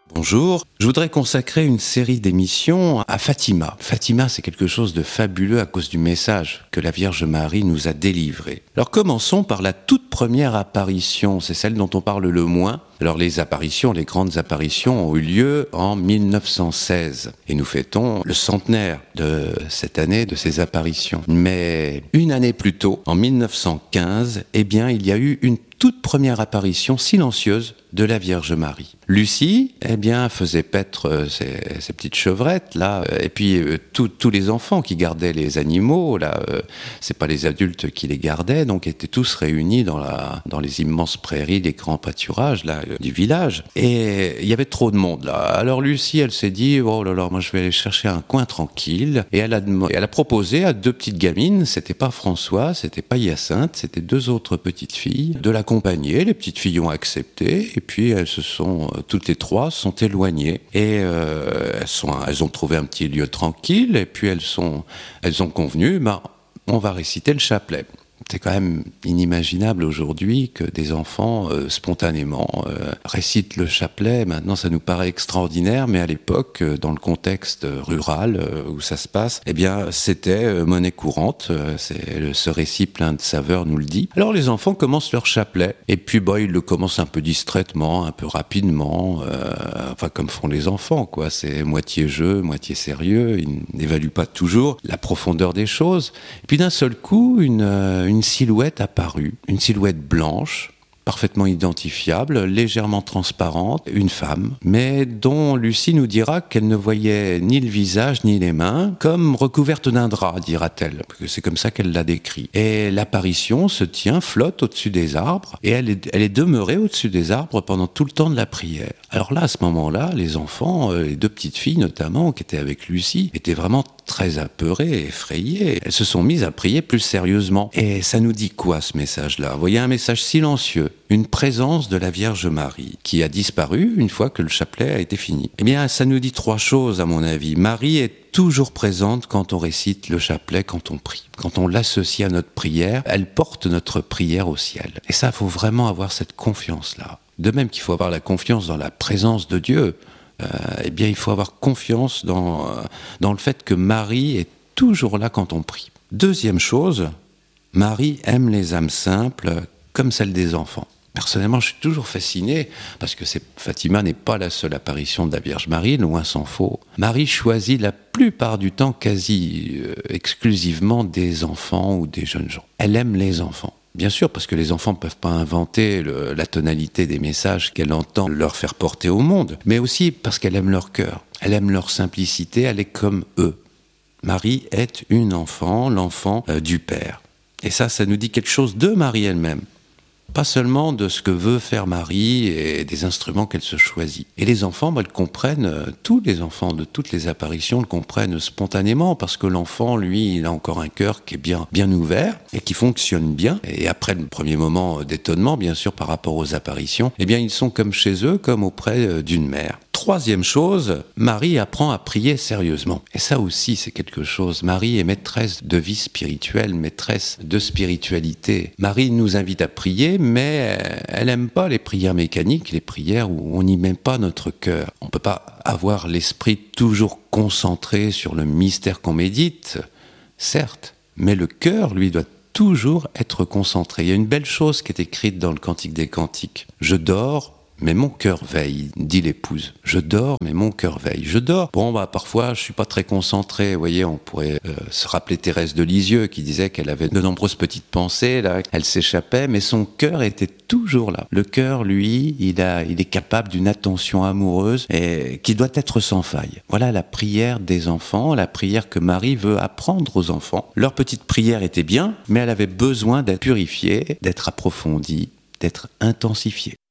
Bonjour, je voudrais consacrer une série d'émissions à Fatima. Fatima, c'est quelque chose de fabuleux à cause du message que la Vierge Marie nous a délivré. Alors commençons par la toute première apparition, c'est celle dont on parle le moins. Alors les grandes apparitions ont eu lieu en 1916 et nous fêtons le centenaire de cette année de ces apparitions. Mais une année plus tôt, en 1915, il y a eu une toute première apparition silencieuse de la Vierge Marie. Lucie, faisait paître ses petites chevrettes, là, et puis tous les enfants qui gardaient les animaux, là, c'est pas les adultes qui les gardaient, donc étaient tous réunis dans les immenses prairies, les grands pâturages, là, du village. Et il y avait trop de monde, là. Alors Lucie, elle s'est dit, oh là là, moi je vais aller chercher un coin tranquille, et elle a proposé à deux petites gamines, c'était pas François, c'était pas Hyacinthe, c'était deux autres petites filles, de l'accompagner. Les petites filles ont accepté, et puis elles toutes les trois sont éloignées et elles ont trouvé un petit lieu tranquille et puis elles ont convenu, on va réciter le chapelet. C'est quand même inimaginable aujourd'hui que des enfants spontanément récitent le chapelet. Maintenant, ça nous paraît extraordinaire, mais à l'époque, dans le contexte rural où ça se passe, c'était monnaie courante. Ce récit plein de saveur nous le dit. Alors les enfants commencent leur chapelet, et puis ils le commencent un peu distraitement, un peu rapidement, comme font les enfants, quoi. C'est moitié jeu, moitié sérieux. Ils n'évaluent pas toujours la profondeur des choses. Et puis d'un seul coup, une silhouette apparue, une silhouette blanche, parfaitement identifiable, légèrement transparente, une femme, mais dont Lucie nous dira qu'elle ne voyait ni le visage ni les mains, comme recouverte d'un drap, dira-t-elle, parce que c'est comme ça qu'elle l'a décrit. Et l'apparition flotte au-dessus des arbres, et elle est demeurée au-dessus des arbres pendant tout le temps de la prière. Alors là, à ce moment-là, les enfants, les deux petites filles notamment, qui étaient avec Lucie, étaient vraiment très apeurées, effrayées. Elles se sont mises à prier plus sérieusement. Et ça nous dit quoi, ce message-là ? Vous voyez, un message silencieux, une présence de la Vierge Marie, qui a disparu une fois que le chapelet a été fini. Ça nous dit trois choses, à mon avis. Marie est toujours présente quand on récite le chapelet, quand on prie. Quand on l'associe à notre prière, elle porte notre prière au ciel. Et ça, il faut vraiment avoir cette confiance-là. De même qu'il faut avoir la confiance dans la présence de Dieu, il faut avoir confiance dans le fait que Marie est toujours là quand on prie. Deuxième chose, Marie aime les âmes simples comme celles des enfants. Personnellement, je suis toujours fasciné, parce que Fatima n'est pas la seule apparition de la Vierge Marie, loin s'en faut. Marie choisit la plupart du temps, quasi exclusivement, des enfants ou des jeunes gens. Elle aime les enfants. Bien sûr, parce que les enfants ne peuvent pas inventer la tonalité des messages qu'elle entend leur faire porter au monde, mais aussi parce qu'elle aime leur cœur, elle aime leur simplicité, elle est comme eux. Marie est une enfant, l'enfant du Père. Et ça nous dit quelque chose de Marie elle-même. Pas seulement de ce que veut faire Marie et des instruments qu'elle se choisit. Et les enfants, le comprennent, tous les enfants de toutes les apparitions le comprennent spontanément, parce que l'enfant, lui, il a encore un cœur qui est bien ouvert et qui fonctionne bien. Et après le premier moment d'étonnement, bien sûr, par rapport aux apparitions, ils sont comme chez eux, comme auprès d'une mère. Troisième chose, Marie apprend à prier sérieusement. Et ça aussi, c'est quelque chose. Marie est maîtresse de vie spirituelle, maîtresse de spiritualité. Marie nous invite à prier, mais elle n'aime pas les prières mécaniques, les prières où on n'y met pas notre cœur. On ne peut pas avoir l'esprit toujours concentré sur le mystère qu'on médite, certes, mais le cœur, lui, doit toujours être concentré. Il y a une belle chose qui est écrite dans le Cantique des Cantiques. « Je dors, mais mon cœur veille », dit l'épouse. Je dors, mais mon cœur veille. Je dors. Parfois, je suis pas très concentré. Vous voyez, on pourrait se rappeler Thérèse de Lisieux qui disait qu'elle avait de nombreuses petites pensées, là. Elle s'échappait, mais son cœur était toujours là. Le cœur, lui, il est capable d'une attention amoureuse et qui doit être sans faille. Voilà la prière des enfants, la prière que Marie veut apprendre aux enfants. Leur petite prière était bien, mais elle avait besoin d'être purifiée, d'être approfondie, d'être intensifiée.